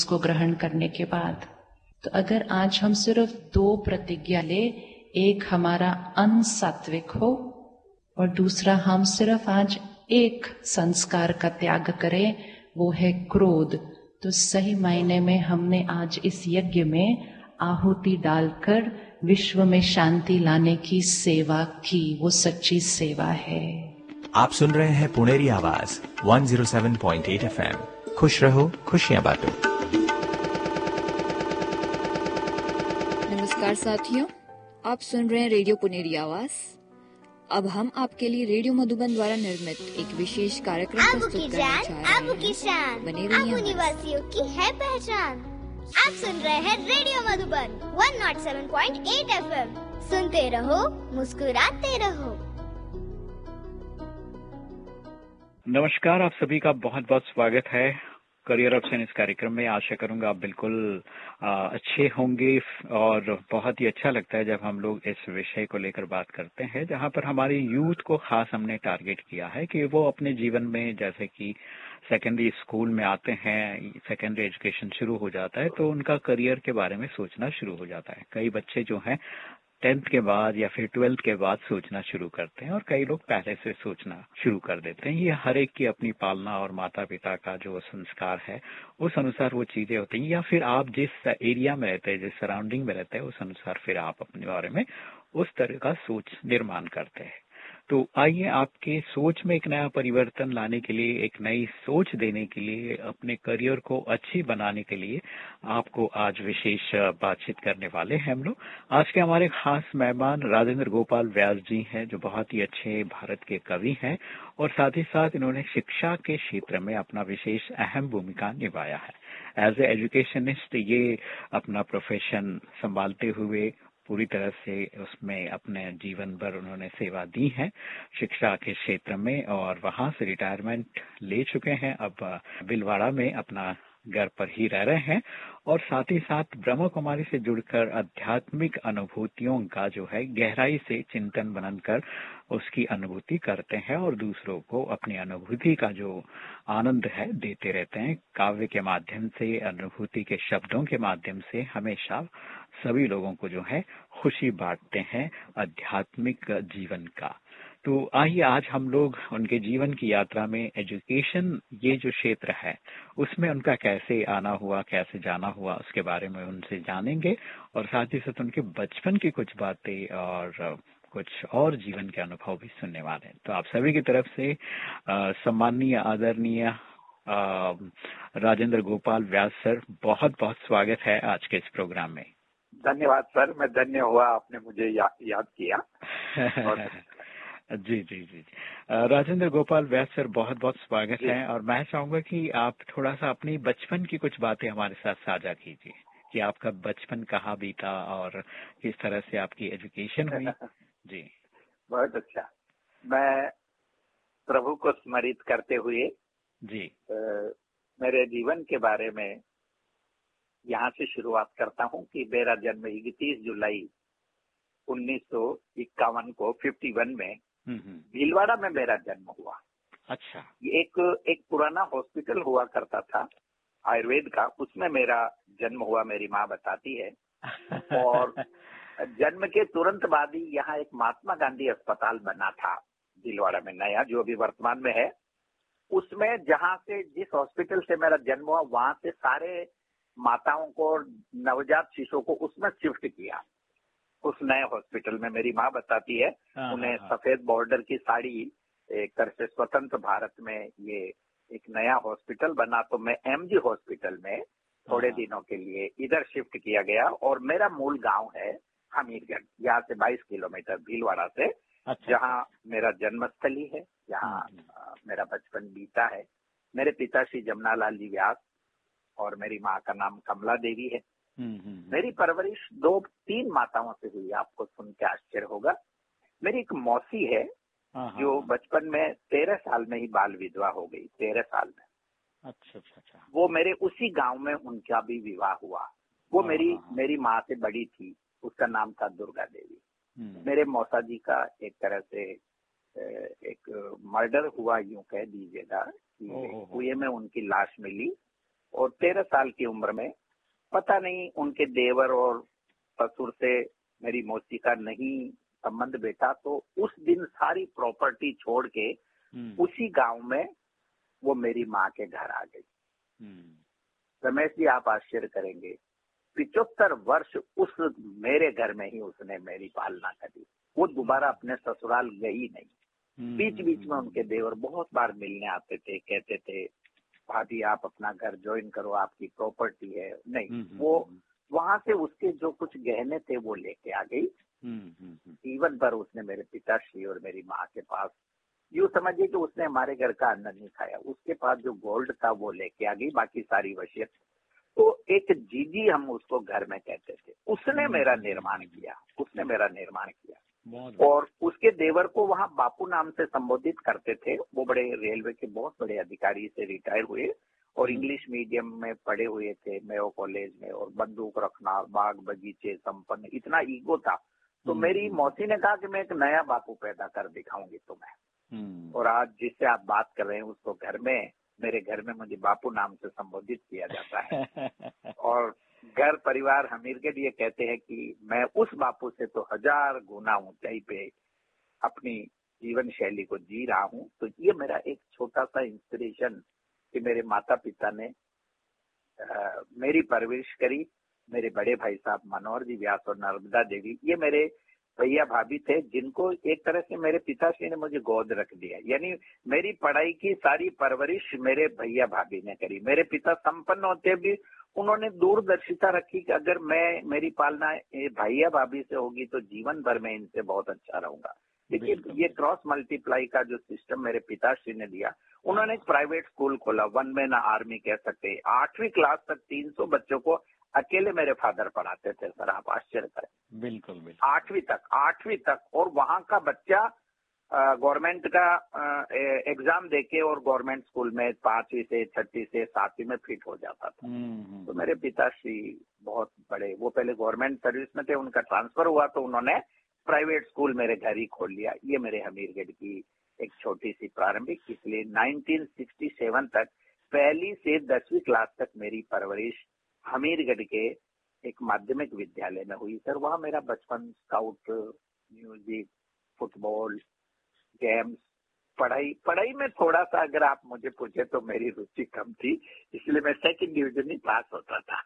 को ग्रहण करने के बाद। तो अगर आज हम सिर्फ 2 प्रतिज्ञा ले, एक हमारा अन्न सात्विक हो और दूसरा हम सिर्फ आज एक संस्कार का त्याग करें, वो है क्रोध, तो सही मायने में हमने आज इस यज्ञ में आहुति डालकर विश्व में शांति लाने की सेवा की। वो सच्ची सेवा है। आप सुन रहे हैं पुणेरी आवाज 107.8 FM। खुश रहो, खुशियां बांटो। नमस्कार साथियों, आप सुन रहे हैं रेडियो पुणेरी आवाज। अब हम आपके लिए रेडियो मधुबन द्वारा निर्मित एक विशेष कार्यक्रम प्रस्तुत करना चाह रहे हैं। आबू की शान, बने रहिए आबू निवासियों की है पहचान। आप सुन रहे हैं रेडियो मधुबन 107.8 FM। सुनते रहो, मुस्कुराते रहो। नमस्कार, आप सभी का बहुत बहुत स्वागत है करियर ऑप्शन इस कार्यक्रम में। आशा करूंगा आप बिल्कुल अच्छे होंगे और बहुत ही अच्छा लगता है जब हम लोग इस विषय को लेकर बात करते हैं, जहां पर हमारी यूथ को खास हमने टारगेट किया है कि वो अपने जीवन में, जैसे कि सेकेंडरी स्कूल में आते हैं, सेकेंडरी एजुकेशन शुरू हो जाता है, तो उनका करियर के बारे में सोचना शुरू हो जाता है। कई बच्चे जो हैं 10th के बाद या फिर 12th के बाद सोचना शुरू करते हैं और कई लोग पहले से सोचना शुरू कर देते हैं। ये हर एक की अपनी पालना और माता पिता का जो संस्कार है उस अनुसार वो चीजें होती हैं, या फिर आप जिस एरिया में रहते हैं, जिस सराउंडिंग में रहते हैं, उस अनुसार फिर आप अपने बारे में उस तरह का सोच निर्माण करते हैं। तो आइए आपके सोच में एक नया परिवर्तन लाने के लिए, एक नई सोच देने के लिए, अपने करियर को अच्छी बनाने के लिए आपको आज विशेष बातचीत करने वाले हैं हम लोग। आज के हमारे खास मेहमान राजेंद्र गोपाल व्यास जी हैं, जो बहुत ही अच्छे भारत के कवि हैं और साथ ही साथ इन्होंने शिक्षा के क्षेत्र में अपना विशेष अहम भूमिका निभाया है। एज ए एजुकेशनिस्ट ये अपना प्रोफेशन संभालते हुए पूरी तरह से उसमें अपने जीवन भर उन्होंने सेवा दी है शिक्षा के क्षेत्र में, और वहां से रिटायरमेंट ले चुके हैं। अब बिलवाड़ा में अपना घर पर ही रह रहे हैं और साथ ही साथ ब्रह्म कुमारी से जुड़कर आध्यात्मिक अनुभूतियों का जो है गहराई से चिंतन मनन कर उसकी अनुभूति करते हैं और दूसरों को अपनी अनुभूति का जो आनंद है देते रहते हैं। काव्य के माध्यम से, अनुभूति के शब्दों के माध्यम से हमेशा सभी लोगों को जो है खुशी बांटते हैं आध्यात्मिक जीवन का। तो आइए आज हम लोग उनके जीवन की यात्रा में एजुकेशन ये जो क्षेत्र है उसमें उनका कैसे आना हुआ, कैसे जाना हुआ, उसके बारे में उनसे जानेंगे और साथ ही साथ उनके बचपन की कुछ बातें और कुछ और जीवन के अनुभव भी सुनने वाले हैं। तो आप सभी की तरफ से सम्माननीय, आदरणीय राजेंद्र गोपाल व्यास सर, बहुत बहुत स्वागत है आज के इस प्रोग्राम में। धन्यवाद सर, मैं धन्य हुआ आपने मुझे याद किया। जी जी जी राजेंद्र गोपाल व्यास सर, बहुत बहुत स्वागत है। और मैं चाहूंगा कि आप थोड़ा सा अपनी बचपन की कुछ बातें हमारे साथ साझा कीजिए कि आपका बचपन कहाँ बीता और किस तरह से आपकी एजुकेशन हुई। जी बहुत अच्छा। मैं प्रभु को स्मरित करते हुए जी मेरे जीवन के बारे में यहाँ से शुरुआत करता हूँ कि मेरा जन्म 31 जुलाई 1951 को 51 में भीलवाड़ा में मेरा जन्म हुआ। अच्छा। एक पुराना हॉस्पिटल हुआ करता था आयुर्वेद का, उसमें मेरा जन्म हुआ, मेरी माँ बताती है। और जन्म के तुरंत बाद ही यहाँ एक महात्मा गांधी अस्पताल बना था भीलवाड़ा में, नया, जो अभी वर्तमान में है। उसमें जहाँ से, जिस हॉस्पिटल से मेरा जन्म हुआ, वहां से सारे माताओं को, नवजात शिशुओं को उसमें शिफ्ट किया, उस नए हॉस्पिटल में। मेरी माँ बताती है उन्हें सफेद बॉर्डर की साड़ी, एक तरह से स्वतंत्र भारत में ये एक नया हॉस्पिटल बना, तो मैं एमजी हॉस्पिटल में थोड़े दिनों के लिए इधर शिफ्ट किया गया। और मेरा मूल गांव है हमीरगंज, यहाँ से 22 किलोमीटर भीलवाड़ा से। अच्छा। जहाँ मेरा जन्मस्थली है, जहाँ मेरा बचपन बीता है। मेरे पिता श्री जमुनालाल जी व्यास और मेरी माँ का नाम कमला देवी है। मेरी परवरिश 2-3 माताओं से हुई, आपको सुन के आश्चर्य होगा। मेरी एक मौसी है जो बचपन में 13 साल में ही बाल विधवा हो गई, 13 साल में। अच्छा। वो मेरे उसी गांव में उनका भी विवाह हुआ। वो मेरी माँ से बड़ी थी, उसका नाम था दुर्गा देवी। मेरे मौसा जी का एक तरह से एक मर्डर हुआ, यूं कह दीजिएगा कि कुएं में उनकी लाश मिली और 13 साल की उम्र में पता नहीं उनके देवर और ससुर से मेरी मौसी का नहीं संबंध बैठा, तो उस दिन सारी प्रॉपर्टी छोड़ के उसी गांव में वो मेरी माँ के घर आ गई। रमेश जी, आप आश्चर्य करेंगे, 75 वर्ष उस मेरे घर में ही उसने मेरी पालना करी। वो दोबारा अपने ससुराल गई नहीं। बीच बीच में उनके देवर बहुत बार मिलने आते थे, कहते थे भाभी आप अपना घर ज्वाइन करो, आपकी प्रॉपर्टी है। नहीं, वो वहां से उसके जो कुछ गहने थे वो लेके आ गई। जीवन भर उसने मेरे पिताश्री और मेरी माँ के पास, यूँ समझिए कि उसने हमारे घर का अन्न नहीं खाया। उसके पास जो गोल्ड था वो लेके आ गई, बाकी सारी वसीयत। तो एक जीजी हम उसको घर में कहते थे, उसने मेरा निर्माण किया, उसने मेरा निर्माण किया। और उसके देवर को वहाँ बापू नाम से संबोधित करते थे। वो बड़े रेलवे के बहुत बड़े अधिकारी से रिटायर हुए और इंग्लिश मीडियम में पढ़े हुए थे मेयो कॉलेज में, और बंदूक रखना, बाग बगीचे संपन्न, इतना ईगो था। तो मेरी मौसी ने कहा कि मैं एक नया बापू पैदा कर दिखाऊंगी तुम्हें। और आज जिससे आप बात कर रहे हैं उसको घर में, मेरे घर में मुझे बापू नाम से संबोधित किया जाता है। और घर परिवार हमीरगढ़ ये कहते हैं कि मैं उस बापू से तो 1000 गुना ऊंचाई पे अपनी जीवन शैली को जी रहा हूँ। तो ये मेरा एक छोटा सा इंस्पिरेशन कि मेरे माता पिता ने मेरी परवरिश करी। मेरे बड़े भाई साहब मनोहर जी व्यास और नर्मदा देवी, ये मेरे भैया भाभी थे, जिनको एक तरह से मेरे पिताश्री ने मुझे गोद रख दिया। यानी मेरी पढ़ाई की सारी परवरिश मेरे भैया भाभी ने करी। मेरे पिता संपन्न होते भी उन्होंने दूरदर्शिता रखी कि अगर मेरी पालना भैया भाभी से होगी तो जीवन भर में इनसे बहुत अच्छा रहूंगा। देखिए, ये क्रॉस मल्टीप्लाई का जो सिस्टम मेरे पिताश्री ने दिया, उन्होंने एक प्राइवेट स्कूल खोला, वन मैन आर्मी कह सकते हैं। 8वीं क्लास तक 300 बच्चों को अकेले मेरे फादर पढ़ाते थे सर, आप आश्चर्य करें। बिल्कुल। 8वीं तक। और वहां का बच्चा गवर्नमेंट का एग्जाम देके और गवर्नमेंट स्कूल में 5वीं से 6वीं से 7वीं में फिट हो जाता था। तो मेरे पिताश्री बहुत बड़े, वो पहले गवर्नमेंट सर्विस में थे, उनका ट्रांसफर हुआ तो उन्होंने प्राइवेट स्कूल मेरे घर ही खोल लिया। ये मेरे हमीरगढ़ की एक छोटी सी प्रारंभिक, इसलिए 1967 तक 1ली से 10वीं क्लास तक मेरी परवरिश हमीरगढ़ के एक माध्यमिक विद्यालय में हुई सर। वहाँ मेरा बचपन स्काउट, म्यूजिक, फुटबॉल, गेम्स, पढ़ाई में थोड़ा सा अगर आप मुझे पूछे तो मेरी रुचि कम थी, इसलिए मैं 2nd डिवीजन ही पास होता था।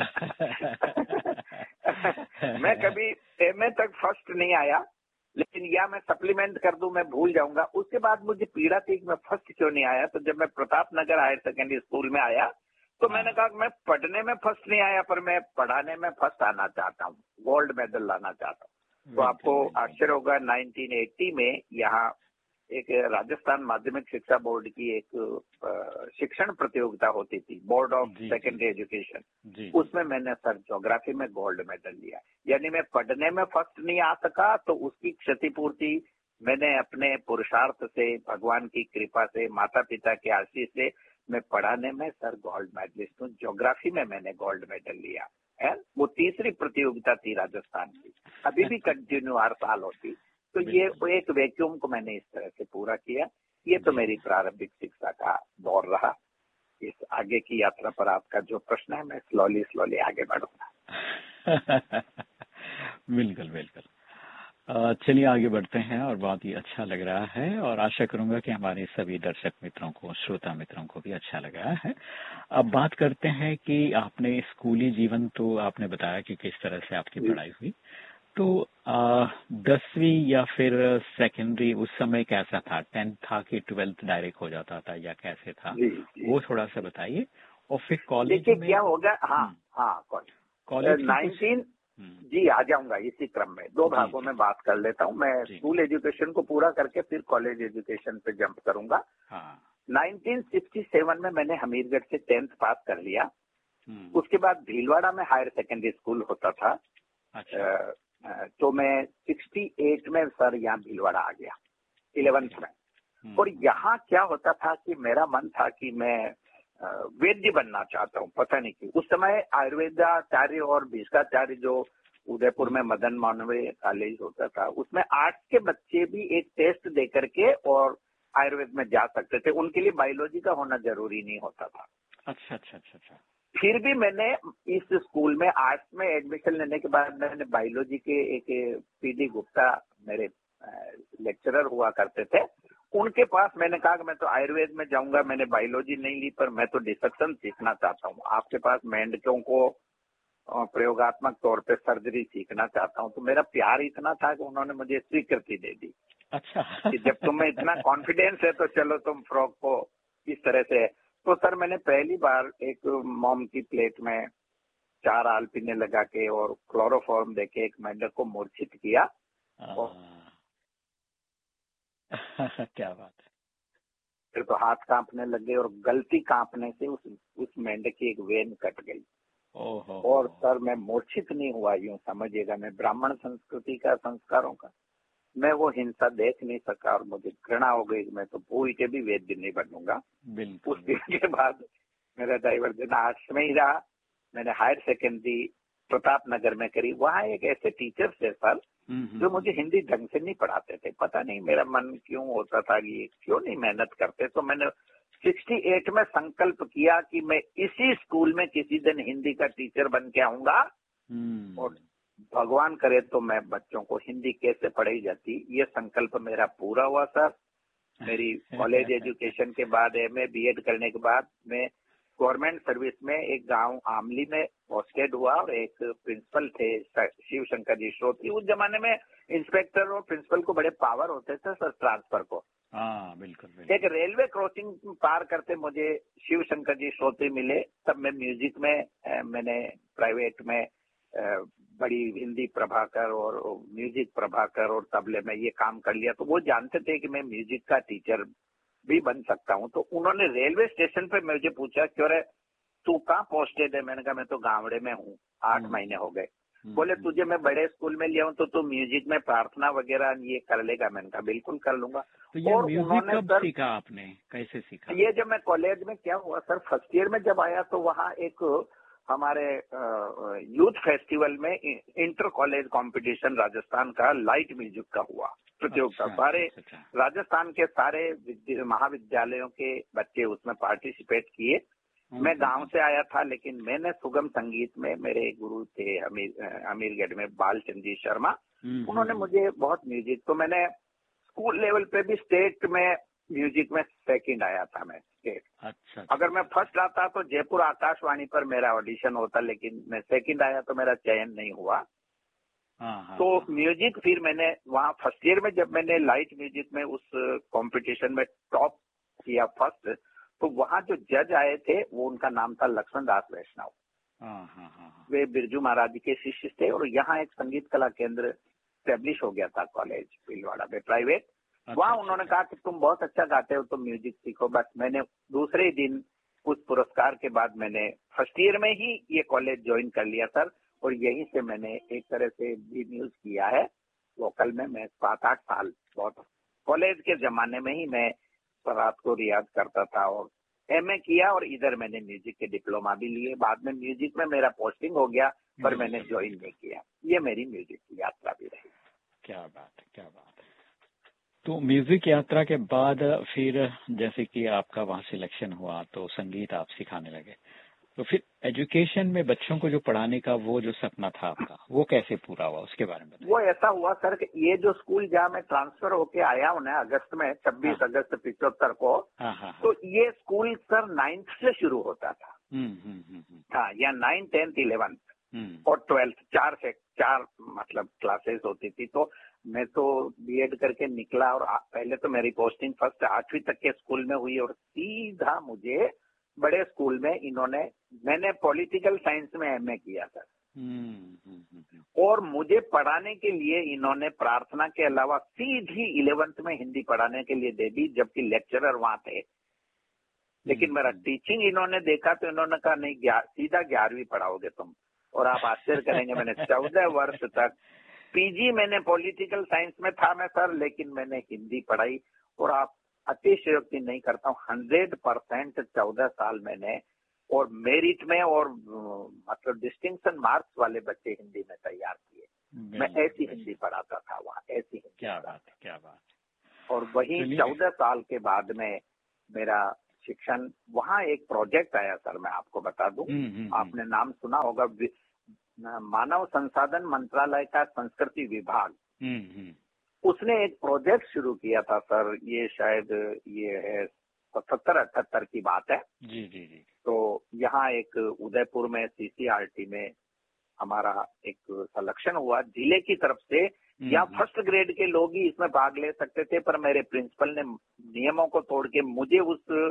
मैं कभी MA तक फर्स्ट नहीं आया, लेकिन या मैं सप्लीमेंट कर दूं, मैं भूल जाऊंगा। उसके बाद मुझे पीड़ा थी कि मैं फर्स्ट क्यों नहीं आया। तो जब मैं Pratap Nagar higher secondary school में आया तो मैंने कहा मैं पढ़ने में फर्स्ट नहीं आया, पर मैं पढ़ाने में फर्स्ट आना चाहता हूँ, गोल्ड मेडल लाना चाहता हूँ। तो आपको आश्चर्य होगा, 1980 में यहाँ एक राजस्थान माध्यमिक शिक्षा बोर्ड की एक शिक्षण प्रतियोगिता होती थी, बोर्ड ऑफ सेकेंडरी एजुकेशन। उसमें मैंने सर ज्योग्राफी में गोल्ड मेडल लिया। यानी मैं पढ़ने में फर्स्ट नहीं आ सका, तो उसकी क्षतिपूर्ति मैंने अपने पुरुषार्थ से, भगवान की कृपा से, माता पिता के आशीष से मैं पढ़ाने में सर गोल्ड मेडलिस्ट हूँ। ज्योग्राफी में मैंने गोल्ड मेडल लिया है। वो 3री प्रतियोगिता थी राजस्थान की, अभी भी कंटिन्यू हर साल होती। तो ये एक वैक्यूम को मैंने इस तरह से पूरा किया। ये तो मेरी प्रारंभिक शिक्षा का दौर रहा। इस आगे की यात्रा पर आपका जो प्रश्न है, मैं स्लोली आगे बढ़ूंगा। बिल्कुल। चलिए आगे बढ़ते हैं, और बहुत ही अच्छा लग रहा है, और आशा करूंगा कि हमारे सभी दर्शक मित्रों को, श्रोता मित्रों को भी अच्छा लग रहा है। अब बात करते हैं कि आपने स्कूली जीवन, तो आपने बताया कि किस तरह से आपकी पढ़ाई हुई। तो 10वीं या फिर सेकेंडरी उस समय कैसा था? 10th था कि 12th डायरेक्ट हो जाता था, या कैसे था? वो थोड़ा सा बताइए। और फिर कॉलेज में क्या होगा? हाँ, कॉलेज 19 जी आ जाऊंगा इसी क्रम में। 2 भागों में बात कर लेता हूँ। मैं स्कूल एजुकेशन को पूरा करके फिर कॉलेज एजुकेशन पे जंप करूंगा। 1967 में मैंने हमीरगढ़ से 10th पास कर लिया। उसके बाद भीलवाड़ा में हायर सेकेंडरी स्कूल होता था। तो मैं 68 में सर यहाँ भीलवाड़ा आ गया 11th में। और यहाँ क्या होता था कि मेरा मन था कि मैं वैद्य बनना चाहता हूँ, पता नहीं क्यों। उस समय आयुर्वेदाचार्य और भीष्माचार्य जो उदयपुर में मदन मानवीय कॉलेज होता था, उसमें आर्ट्स के बच्चे भी एक टेस्ट दे करके और आयुर्वेद में जा सकते थे। उनके लिए बायोलॉजी का होना जरूरी नहीं होता था। अच्छा अच्छा अच्छा अच्छा। फिर भी मैंने इस स्कूल में आर्ट्स में एडमिशन लेने के बाद मैंने बायोलॉजी के एक पीडी गुप्ता मेरे लेक्चरर हुआ करते थे, उनके पास मैंने कहा कि मैं तो आयुर्वेद में जाऊंगा, मैंने बायोलॉजी नहीं ली पर मैं तो डिसेक्शन सीखना चाहता हूँ, आपके पास मेंढकों को प्रयोगात्मक तौर पे सर्जरी सीखना चाहता हूँ। तो मेरा प्यार इतना था कि उन्होंने मुझे स्वीकृति दे दी। अच्छा। कि जब तुम्हें इतना कॉन्फिडेंस है तो चलो तुम फ्रॉक को इस तरह से। तो सर मैंने पहली बार एक मोम की प्लेट में 4 आलपिने लगा के और क्लोरोफॉर्म देके एक मेंढक को मूर्छित किया। क्या बात है। फिर तो हाथ कांपने लगे और गलती कांपने से उस मेंढक की एक वेन कट गई। और सर मैं मूर्छित नहीं हुआ, यूं समझिएगा, मैं ब्राह्मण संस्कृति का, संस्कारों का, मैं वो हिंसा देख नहीं सका और मुझे घृणा हो गई। मैं तो भूल के भी वैद्य नहीं बनूंगा। उस दिन के बाद मेरा डाइवर्जन आर्ट्स में ही रहा। मैंने हायर सेकेंडरी प्रताप नगर में करी। वहाँ एक ऐसे टीचर थे सर जो मुझे हिंदी ढंग से नहीं पढ़ाते थे। पता नहीं मेरा मन क्यों होता था कि क्यों नहीं मेहनत करते। तो मैंने 68 में संकल्प किया कि मैं इसी स्कूल में किसी दिन हिंदी का टीचर बन के आऊंगा और भगवान करे तो मैं बच्चों को हिंदी कैसे पढ़ाई जाती, ये संकल्प मेरा पूरा हुआ सर। मेरी कॉलेज एजुकेशन के बाद एमए बीएड करने के बाद मैं गवर्नमेंट सर्विस में एक गांव आमली में पोस्टेड हुआ और एक प्रिंसिपल थे शिव शंकर जी श्रोत्री। उस जमाने में इंस्पेक्टर और प्रिंसिपल को बड़े पावर होते थे सर ट्रांसफर को। हाँ बिल्कुल। एक रेलवे क्रॉसिंग पार करते मुझे शिव शंकर जी श्रोत्री मिले। तब मैं म्यूजिक में मैंने प्राइवेट में बड़ी हिंदी प्रभाकर और म्यूजिक प्रभाकर और तबले में ये काम कर लिया। तो वो जानते थे कि मैं म्यूजिक का टीचर भी बन सकता हूँ। तो उन्होंने रेलवे स्टेशन पे मुझे पूछा क्यों रे तू कहाँ पोस्टेड है। मैंने कहा मैं तो गावड़े में हूँ, 8 महीने हो गए। बोले तुझे मैं बड़े स्कूल में लिया हूँ तो तू म्यूजिक में प्रार्थना वगैरह ये कर लेगा। मैंने कहा बिल्कुल कर लूंगा। तो ये और म्यूजिक कब सीखा आपने, कैसे सीखा? ये जब मैं कॉलेज में क्या हुआ सर, फर्स्ट ईयर में जब आया तो वहाँ एक हमारे यूथ फेस्टिवल में इंटर कॉलेज कंपटीशन राजस्थान का लाइट म्यूजिक का हुआ प्रतियोगिता। सारे राजस्थान के सारे महाविद्यालयों के बच्चे उसमें पार्टिसिपेट किए। मैं गांव से आया था लेकिन मैंने सुगम संगीत में, मेरे गुरु थे अमीरगढ़ में बालचंद जी शर्मा, उन्होंने मुझे बहुत म्यूजिक, तो मैंने स्कूल लेवल पे भी स्टेट में म्यूजिक में सेकंड आया था मैं स्टेट। अच्छा। अगर मैं फर्स्ट आता तो जयपुर आकाशवाणी पर मेरा ऑडिशन होता, लेकिन मैं सेकंड आया तो मेरा चयन नहीं हुआ। तो म्यूजिक फिर मैंने वहाँ फर्स्ट ईयर में जब मैंने लाइट म्यूजिक में उस कंपटीशन में टॉप किया फर्स्ट, तो वहाँ जो जज आए थे वो उनका नाम था लक्ष्मण दास वैष्णव। वे बिरजू महाराज के शिष्य थे और यहाँ एक संगीत कला केंद्र स्टैब्लिश हो गया था कॉलेज भीलवाड़ा में प्राइवेट। वहाँ उन्होंने कहा कि तुम बहुत अच्छा गाते हो तो म्यूजिक सीखो। बस मैंने दूसरे दिन उस पुरस्कार के बाद मैंने फर्स्ट ईयर में ही ये कॉलेज ज्वाइन कर लिया सर। और यहीं से मैंने एक तरह से भी न्यूज किया है वोकल में। मैं 7-8 साल बहुत कॉलेज के जमाने में ही मैं रात को रियाज करता था और एमए किया और इधर मैंने म्यूजिक के डिप्लोमा भी लिए। बाद में म्यूजिक में मेरा पोस्टिंग हो गया पर मैंने ज्वाइन नहीं किया। ये मेरी म्यूजिक की यात्रा भी रही। क्या बात है, क्या बात है। तो म्यूजिक यात्रा के बाद फिर जैसे कि आपका वहाँ सिलेक्शन हुआ तो संगीत आप सिखाने लगे, तो फिर एजुकेशन में बच्चों को जो पढ़ाने का वो जो सपना था आपका वो कैसे पूरा हुआ, उसके बारे में बताइए। वो ऐसा हुआ सर कि ये जो स्कूल जहाँ मैं ट्रांसफर होके आया हूँ ना अगस्त में 26 अगस्त 75 को, तो ये स्कूल सर 9th से शुरू होता था। हाँ, या 9th 10th 11th और 12th 4 मतलब क्लासेस होती थी। तो मैं तो बीएड करके निकला और पहले तो मेरी पोस्टिंग फर्स्ट 8वीं तक के स्कूल में हुई और सीधा मुझे बड़े स्कूल में मैंने पॉलिटिकल साइंस में एमए किया था। और मुझे पढ़ाने के लिए इन्होंने प्रार्थना के अलावा सीधी 11th में हिंदी पढ़ाने के लिए दे दी, जबकि लेक्चरर वहां थे। लेकिन मेरा टीचिंग इन्होंने देखा तो इन्होंने कहा नहीं, सीधा 11वीं पढ़ाओगे तुम। और आप आश्चर्य करेंगे, मैंने 14 वर्ष तक पीजी मैंने पॉलिटिकल साइंस में था मैं सर, लेकिन मैंने हिंदी पढ़ाई। और आप अतिशयोक्ति नहीं करता हूँ, 100% 14 साल मैंने और मेरिट में और मतलब डिस्टिंक्शन मार्क्स वाले बच्चे हिंदी में तैयार किए। मैं ऐसी हिंदी पढ़ाता था वहाँ, ऐसी हिंदी। क्या बात है, क्या बात है। और वही 14 साल के बाद में मेरा प्रशिक्षण, वहाँ एक प्रोजेक्ट आया सर, मैं आपको बता दूं। आपने नाम सुना होगा, मानव संसाधन मंत्रालय का संस्कृति विभाग, उसने एक प्रोजेक्ट शुरू किया था सर। ये शायद ये है 77-78 की बात है। जी जी जी। तो यहाँ एक उदयपुर में CCRT में हमारा एक सिलेक्शन हुआ जिले की तरफ से। या फर्स्ट ग्रेड के लोग ही इसमें भाग ले सकते थे, पर मेरे प्रिंसिपल ने नियमों को तोड़ के मुझे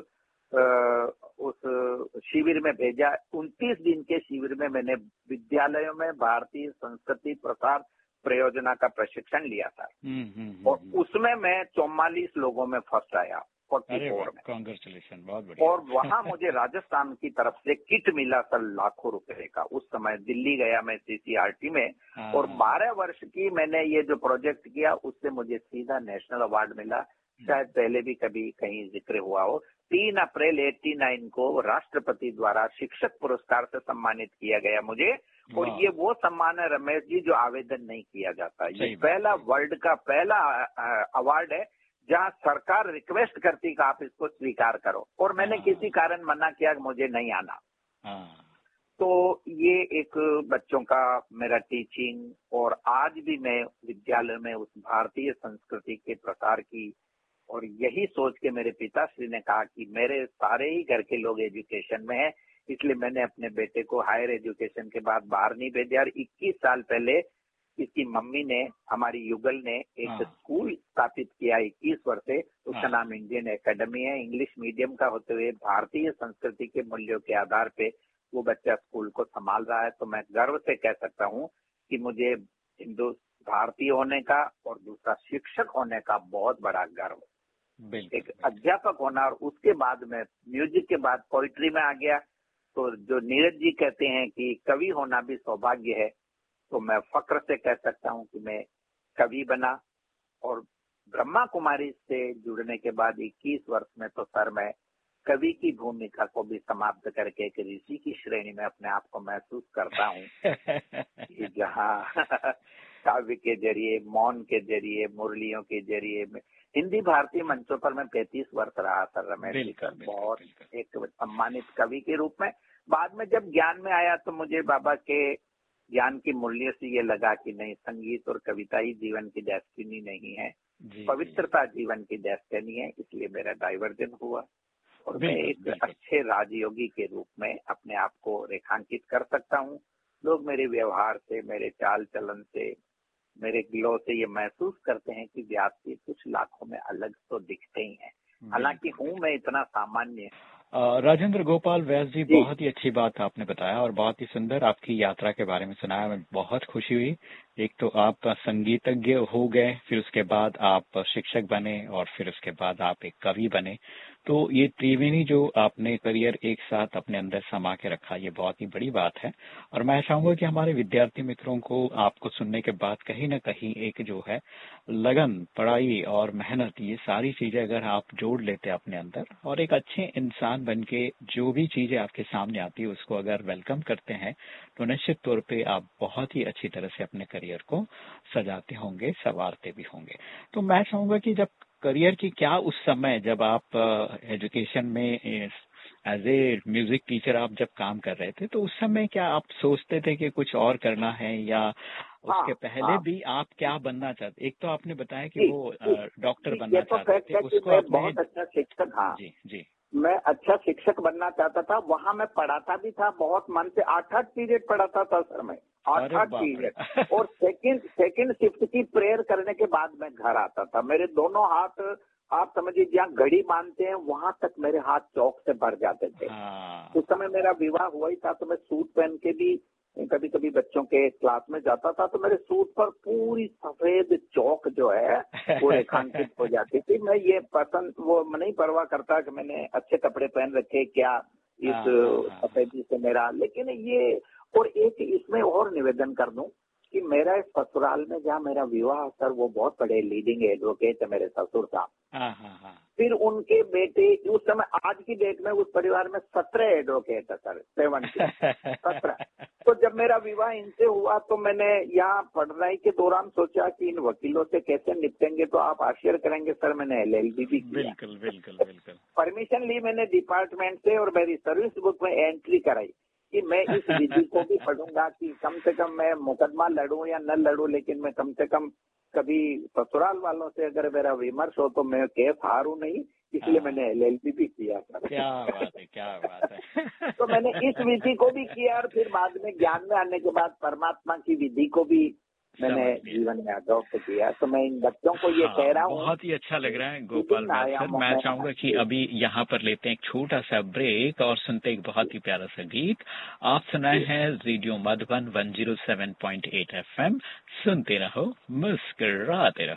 उस शिविर में भेजा। 29 दिन के शिविर में मैंने विद्यालयों में भारतीय संस्कृति प्रसार परियोजना का प्रशिक्षण लिया था। और उसमें मैं 44 लोगों में फर्स्ट आया, 44 में। कांग्रेचुलेशन, बहुत बढ़िया। और वहाँ मुझे राजस्थान की तरफ से किट मिला सर, लाखों रुपए का। उस समय दिल्ली गया मैं CCRT में, और 12 वर्ष की मैंने ये जो प्रोजेक्ट किया, उससे मुझे सीधा नेशनल अवार्ड मिला। शायद पहले भी कभी कहीं जिक्र हुआ हो। 3 अप्रैल 89 को राष्ट्रपति द्वारा शिक्षक पुरस्कार से सम्मानित किया गया मुझे। और ये वो सम्मान है रमेश जी जो आवेदन नहीं किया जाता। ये पहला वर्ल्ड का पहला अवार्ड है जहाँ सरकार रिक्वेस्ट करती कि आप इसको स्वीकार करो, और मैंने किसी कारण मना किया कि मुझे नहीं आना। तो ये एक बच्चों का मेरा टीचिंग, और आज भी मैं विद्यालय में उस भारतीय संस्कृति के प्रसार की, और यही सोच के मेरे पिताश्री ने कहा कि मेरे सारे ही घर के लोग एजुकेशन में हैं, इसलिए मैंने अपने बेटे को हायर एजुकेशन के बाद बाहर नहीं भेजा। और 21 साल पहले इसकी मम्मी ने, हमारी युगल ने एक स्कूल स्थापित किया 21 वर्ष से। उसका नाम इंडियन एकेडमी है। इंग्लिश मीडियम का होते हुए भारतीय संस्कृति के मूल्यों के आधार पे वो बच्चा स्कूल को संभाल रहा है। तो मैं गर्व से कह सकता हूँ कि मुझे हिंदू भारतीय होने का और दूसरा शिक्षक होने का बहुत बड़ा गर्व। एक अध्यापक होना, और उसके बाद में म्यूजिक के बाद पोइट्री में आ गया। तो जो नीरज जी कहते हैं कि कवि होना भी सौभाग्य है, तो मैं फक्र से कह सकता हूं कि मैं कवि बना। और ब्रह्मा कुमारी से जुड़ने के बाद 21 वर्ष में तो सर मैं कवि की भूमिका को भी समाप्त करके एक ऋषि की श्रेणी में अपने आप को महसूस करता हूँ। जहाँ काव्य के जरिए, मौन के जरिए, मुरलियों के जरिए हिंदी भारतीय मंचों पर मैं 35 वर्ष रहा सर रमेश। बहुत एक सम्मानित कवि के रूप में। बाद में जब ज्ञान में आया तो मुझे बाबा के ज्ञान की मूल्य से ये लगा कि नहीं, संगीत और कविता ही जीवन की डेस्टिनी नहीं है, पवित्रता जीवन की डेस्टिनी है। इसलिए मेरा डाइवर्जन हुआ, और मैं एक अच्छे राजयोगी के रूप में अपने आप को रेखांकित कर सकता हूँ। लोग मेरे व्यवहार से, मेरे चाल चलन से, मेरे ग्लो से ये महसूस करते हैं कि व्यास जी कुछ लाखों में अलग तो दिखते ही हैं, हालांकि हूँ मैं इतना सामान्य। राजेंद्र गोपाल व्यास जी, बहुत ही अच्छी बात आपने बताया और बहुत ही सुंदर आपकी यात्रा के बारे में सुनाया। मैं बहुत खुशी हुई। एक तो आप संगीतज्ञ हो गए, फिर उसके बाद आप शिक्षक बने, और फिर उसके बाद आप एक कवि बने। तो ये त्रिवेणी जो आपने करियर एक साथ अपने अंदर समा के रखा, ये बहुत ही बड़ी बात है। और मैं चाहूंगा कि हमारे विद्यार्थी मित्रों को आपको सुनने के बाद कहीं ना कहीं एक जो है लगन, पढ़ाई और मेहनत, ये सारी चीजें अगर आप जोड़ लेते अपने अंदर और एक अच्छे इंसान बन के जो भी चीजें आपके सामने आती है उसको अगर वेलकम करते हैं, तो निश्चित तौर पे आप बहुत ही अच्छी तरह से अपने करियर को सजाते होंगे, संवारते भी होंगे। तो मैं चाहूंगा कि जब करियर की क्या उस समय जब आप एजुकेशन में एज ए म्यूजिक टीचर आप जब काम कर रहे थे, तो उस समय क्या आप सोचते थे कि कुछ और करना है, या उसके पहले भी आप क्या बनना चाहते? एक तो आपने बताया कि वो डॉक्टर बनना चाहते थे, उसको आपने बहुत अच्छा शिक्षक। हाँ जी जी, मैं अच्छा शिक्षक बनना चाहता था। वहाँ मैं पढ़ाता भी था बहुत मन से। 8 पीरियड पढ़ाता था सर मैं, 8 पीरियड। और सेकंड शिफ्ट की प्रेयर करने के बाद मैं घर आता था। मेरे दोनों हाथ, आप समझिए जहाँ घड़ी मानते हैं वहां तक मेरे हाथ चौक से भर जाते थे। उस समय मेरा विवाह हुआ ही था, तो मैं सूट पहन के भी कभी कभी बच्चों के क्लास में जाता था, तो मेरे सूट पर पूरी सफेद चौक जो है वो रेखांकित हो जाती थी। मैं ये पसंद वो नहीं परवाह करता कि मैंने अच्छे कपड़े पहन रखे क्या इस सफेदी से मेरा। लेकिन ये, और एक इसमें और निवेदन कर दूं कि मेरा इस ससुराल में जहाँ मेरा विवाह सर, वो बहुत बड़े लीडिंग एडवोकेट है मेरे ससुर साहब। फिर उनके बेटे, उस समय आज की डेट में उस परिवार में 17 एडवोकेट है सर, 17। तो जब मेरा विवाह इनसे हुआ तो मैंने यहाँ पढ़ाई के दौरान सोचा कि इन वकीलों से कैसे निपटेंगे, तो आप आश्चर्य करेंगे सर, मैंने LLB भी किया। बिल्कुल बिल्कुल बिल्कुल। परमिशन ली मैंने डिपार्टमेंट से और मेरी सर्विस बुक में एंट्री कराई कि मैं इस विधि को भी पढ़ूंगा कि कम से कम मैं मुकदमा लड़ूं या न लड़ूं, लेकिन मैं कम से कम कभी ससुराल वालों से अगर मेरा विमर्श हो तो मैं केस हारूं नहीं, इसलिए मैंने LLB भी किया सर। क्या बात है, क्या बात है। तो मैंने इस विधि को भी किया और फिर बाद में ज्ञान में आने के बाद परमात्मा की विधि को भी मैंने जीवन में अडॉप्ट किया। तो मैं इन बच्चों को ये कह रहा हूँ। बहुत ही अच्छा लग रहा है गोपाल सर। मैं चाहूंगा कि अभी यहाँ पर लेते हैं एक छोटा सा ब्रेक और सुनते एक बहुत ही प्यारा सा गीत। आप सुनाए हैं रेडियो मधुबन 107.8 FM। सुनते रहो, मुस्कुराते रहो।